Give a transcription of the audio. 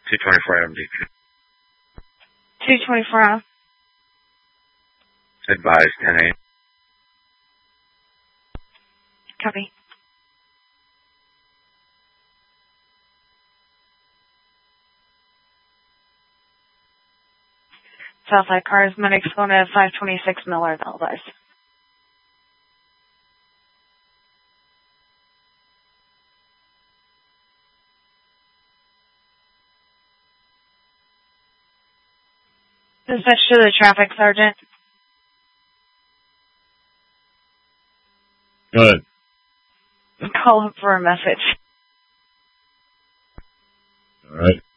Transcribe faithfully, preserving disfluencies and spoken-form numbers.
two twenty-four M D P. two twenty-four M. Advise ten eight. Copy. Southside Cars, Medics going to five twenty-six Miller, Valdez. Dispatch to the traffic sergeant. Go ahead. Call him for a message. All right.